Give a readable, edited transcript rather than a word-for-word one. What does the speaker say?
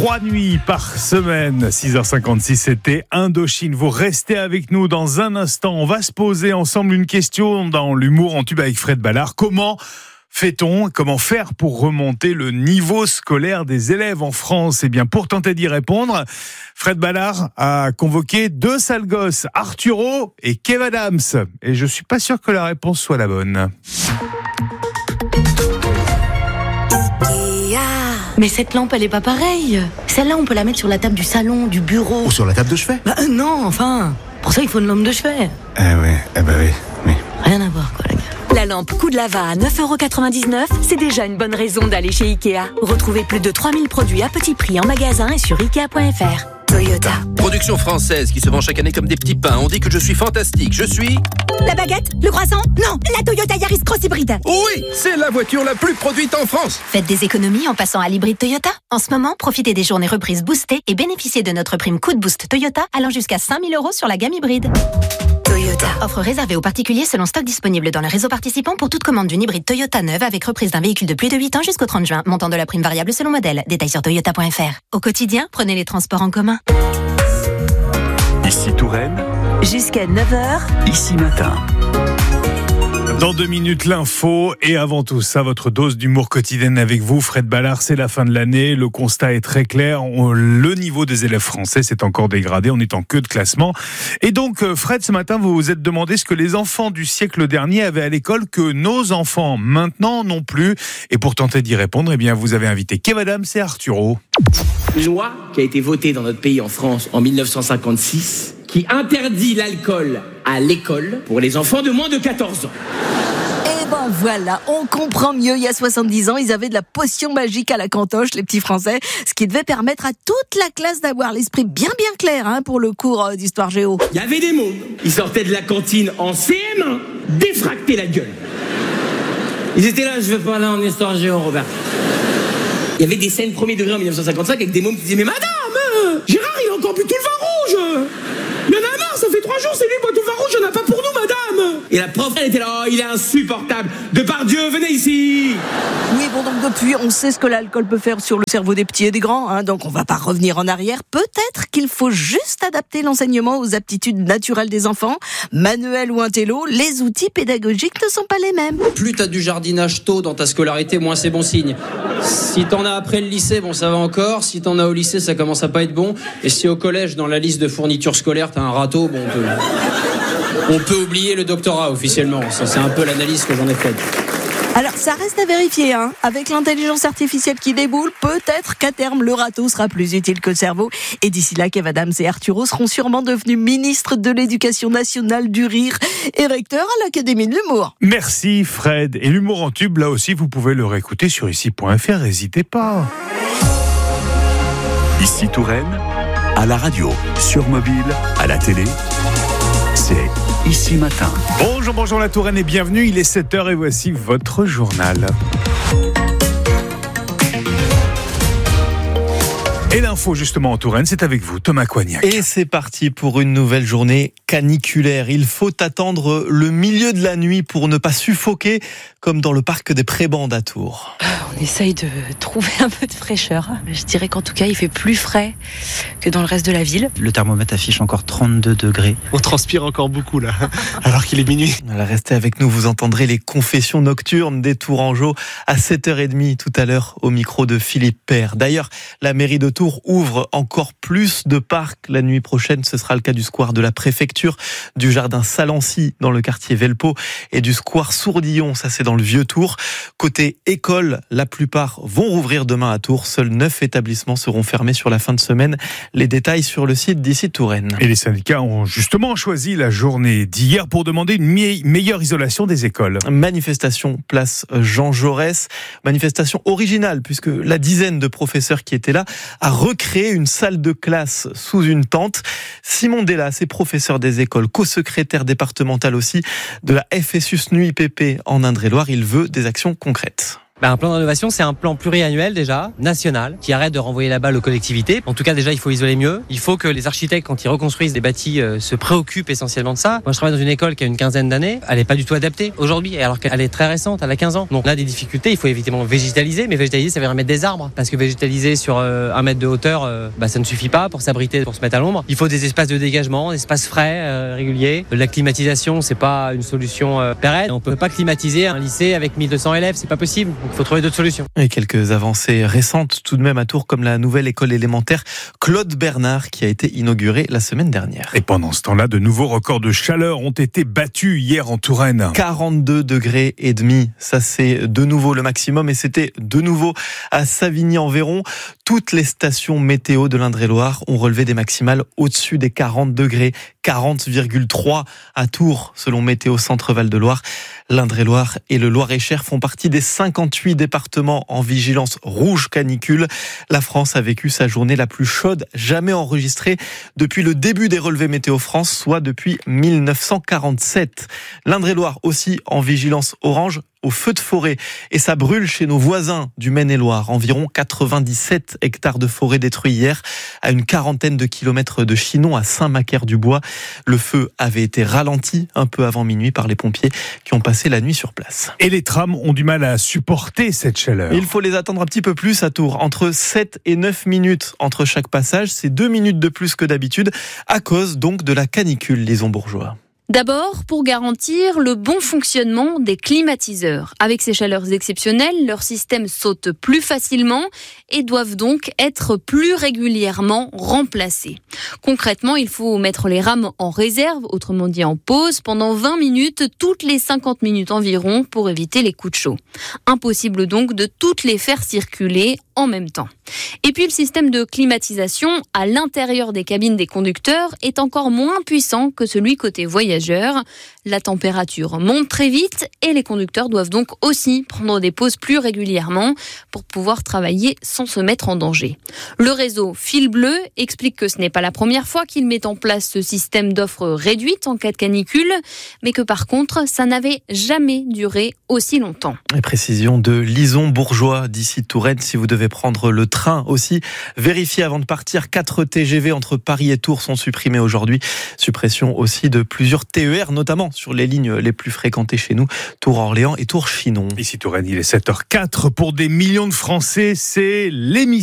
3 nuits par semaine, 6h56, c'était Indochine. Vous restez avec nous dans un instant. On va se poser ensemble une question dans l'humour en tube avec Fred Ballard. Comment faire pour remonter le niveau scolaire des élèves en France? Eh bien, pour tenter d'y répondre, Fred Ballard a convoqué 2 sales gosses, Arturo et Kev Adams. Et je suis pas sûr que la réponse soit la bonne. Mais cette lampe, elle est pas pareille. Celle-là, on peut la mettre sur la table du salon, du bureau. Ou sur la table de chevet. Non, enfin. Pour ça, il faut une lampe de chevet. Oui. Rien à voir, quoi, les gars. La lampe Coup de Lava à 9,99€, c'est déjà une bonne raison d'aller chez Ikea. Retrouvez plus de 3000 produits à petit prix en magasin et sur Ikea.fr. Toyota. Production française qui se vend chaque année comme des petits pains. On dit que je suis fantastique. Je suis... La baguette? Le croissant? Non, la Toyota Yaris Cross Hybride. Oui, c'est la voiture la plus produite en France. Faites des économies en passant à l'hybride Toyota. En ce moment, profitez des journées reprises boostées et bénéficiez de notre prime Coup de Boost Toyota allant jusqu'à 5 000€ sur la gamme hybride. Toyota. Offre réservée aux particuliers selon stock disponible dans le réseau participant pour toute commande d'une hybride Toyota neuve avec reprise d'un véhicule de plus de 8 ans jusqu'au 30 juin. Montant de la prime variable selon modèle. Détails sur toyota.fr. Au quotidien, prenez les transports en commun. Ici Touraine, Jusqu'à 9h. Ici Matin. Dans 2 minutes, l'info et avant tout ça, votre dose d'humour quotidienne avec vous, Fred Ballard. C'est la fin de l'année, le constat est très clair. Le niveau des élèves français s'est encore dégradé, on est en queue de classement. Et donc, Fred, ce matin, vous vous êtes demandé ce que les enfants du siècle dernier avaient à l'école que nos enfants maintenant n'ont plus. Et pour tenter d'y répondre, eh bien, vous avez invité Kev Adams et Arturo. Une loi qui a été votée dans notre pays en France en 1956 qui interdit l'alcool à l'école pour les enfants de moins de 14 ans. Et ben voilà, on comprend mieux. Il y a 70 ans, ils avaient de la potion magique à la cantoche, les petits Français, ce qui devait permettre à toute la classe d'avoir l'esprit bien clair pour le cours d'histoire géo. Il y avait des mômes, ils sortaient de la cantine en CM1, défractés la gueule. Ils étaient là, je veux pas aller en histoire géo, Robert. Il y avait des scènes premier degré en 1955 avec des mômes qui disaient « Mais madame, Gérard, il a encore bu tout le vin rouge. Il y en a marre, ça fait 3 jours, c'est lui, boit tout le vin rouge, il n'y en a pas pour nous, madame. » Et la prof, elle était là « Oh, il est insupportable. Depardieu, venez ici. » Oui, bon, donc depuis, on sait ce que l'alcool peut faire sur le cerveau des petits et des grands, donc on va pas revenir en arrière. Peut-être qu'il faut juste adapter l'enseignement aux aptitudes naturelles des enfants. Manuel ou intello, les outils pédagogiques ne sont pas les mêmes. Plus t'as du jardinage tôt dans ta scolarité, moins c'est bon signe. Si t'en as après le lycée, bon ça va encore. Si t'en as au lycée, ça commence à pas être bon. Et si au collège, dans la liste de fournitures scolaires, t'as un râteau, bon, on peut oublier le doctorat officiellement. Ça, c'est un peu l'analyse que j'en ai faite. Alors, ça reste à vérifier, Avec l'intelligence artificielle qui déboule, peut-être qu'à terme, le râteau sera plus utile que le cerveau. Et d'ici là, Kev Adams et Arturo seront sûrement devenus ministres de l'Éducation nationale du rire et recteurs à l'Académie de l'humour. Merci Fred. Et l'humour en tube, là aussi, vous pouvez le réécouter sur ici.fr, n'hésitez pas. Ici Touraine, à la radio, sur mobile, à la télé, c'est Ici Matin. Bonjour la Touraine et bienvenue, il est 7h et voici votre journal. Et l'info justement en Touraine, c'est avec vous, Thomas Coignac. Et c'est parti pour une nouvelle journée caniculaire. Il faut attendre le milieu de la nuit pour ne pas suffoquer, comme dans le parc des Prébendes à Tours. On essaye de trouver un peu de fraîcheur. Je dirais qu'en tout cas, il fait plus frais que dans le reste de la ville. Le thermomètre affiche encore 32 degrés. On transpire encore beaucoup là, alors qu'il est minuit. Alors restez avec nous, vous entendrez les confessions nocturnes des Tourangeaux à 7h30 tout à l'heure au micro de Philippe Père. D'ailleurs, la mairie de Tours ouvre encore plus de parcs la nuit prochaine. Ce sera le cas du square de la préfecture, du jardin Salancy dans le quartier Velpeau et du square Sourdillon, ça c'est dans le Vieux-Tours. Côté école, la plupart vont rouvrir demain à Tours. Seuls 9 établissements seront fermés sur la fin de semaine. Les détails sur le site d'Ici Touraine. Et les syndicats ont justement choisi la journée d'hier pour demander une meilleure isolation des écoles. Manifestation place Jean Jaurès. Manifestation originale puisque la dizaine de professeurs qui étaient là a recréé une salle de classe sous une tente. Simon Dellas est professeur des écoles, co-secrétaire départemental aussi de la FSUS NUIPP en Indre-et-Loire. Il veut des actions concrètes. Un plan d'innovation, c'est un plan pluriannuel déjà, national, qui arrête de renvoyer la balle aux collectivités. En tout cas, déjà, il faut isoler mieux. Il faut que les architectes, quand ils reconstruisent des bâtis, se préoccupent essentiellement de ça. Moi, je travaille dans une école qui a une quinzaine d'années. Elle n'est pas du tout adaptée aujourd'hui, alors qu'elle est très récente, elle a 15 ans. Donc là, des difficultés, il faut évidemment végétaliser, mais végétaliser, ça veut dire mettre des arbres. Parce que végétaliser sur 1 mètre de hauteur, ça ne suffit pas pour s'abriter, pour se mettre à l'ombre. Il faut des espaces de dégagement, des espaces frais, réguliers. La climatisation, c'est pas une solution pérenne. On peut pas climatiser un lycée avec 1200 élèves, c'est pas possible. Donc il faut trouver d'autres solutions. Et quelques avancées récentes tout de même à Tours, comme la nouvelle école élémentaire Claude Bernard qui a été inaugurée la semaine dernière. Et pendant ce temps-là, de nouveaux records de chaleur ont été battus hier en Touraine. 42 degrés et demi, ça c'est de nouveau le maximum et c'était de nouveau à Savigny-en-Véron. Toutes les stations météo de l'Indre-et-Loire ont relevé des maximales au-dessus des 40 degrés, 40,3 à Tours selon Météo Centre Val-de-Loire. L'Indre-et-Loire et le Loir-et-Cher font partie des 58 départements en vigilance rouge canicule. La France a vécu sa journée la plus chaude jamais enregistrée depuis le début des relevés Météo France, soit depuis 1947. L'Indre-et-Loire aussi en vigilance orange au feu de forêt. Et ça brûle chez nos voisins du Maine-et-Loire. Environ 97 hectares de forêt détruits hier, à une quarantaine de kilomètres de Chinon, à Saint-Macaire-du-Bois. Le feu avait été ralenti un peu avant minuit par les pompiers qui ont passé la nuit sur place. Et les trams ont du mal à supporter cette chaleur. Il faut les attendre un petit peu plus à Tours. Entre 7 et 9 minutes entre chaque passage. C'est 2 minutes de plus que d'habitude, à cause donc de la canicule, Lison Bourgeois. D'abord, pour garantir le bon fonctionnement des climatiseurs. Avec ces chaleurs exceptionnelles, leurs systèmes sautent plus facilement et doivent donc être plus régulièrement remplacés. Concrètement, il faut mettre les rames en réserve, autrement dit en pause, pendant 20 minutes, toutes les 50 minutes environ, pour éviter les coups de chaud. Impossible donc de toutes les faire circuler en même temps. Et puis le système de climatisation à l'intérieur des cabines des conducteurs est encore moins puissant que celui côté voyageurs. La température monte très vite et les conducteurs doivent donc aussi prendre des pauses plus régulièrement pour pouvoir travailler sans se mettre en danger. Le réseau Fil Bleu explique que ce n'est pas la première fois qu'il met en place ce système d'offres réduite en cas de canicule, mais que par contre, ça n'avait jamais duré aussi longtemps. Et précision de Lison Bourgeois d'ici Touraine, si vous devez prendre le train aussi. Vérifiez avant de partir, 4 TGV entre Paris et Tours sont supprimés aujourd'hui. Suppression aussi de plusieurs TER, notamment sur les lignes les plus fréquentées chez nous, Tours-Orléans et Tours-Chinon. Ici Touraine, il est 7h04. Pour des millions de Français, c'est l'émission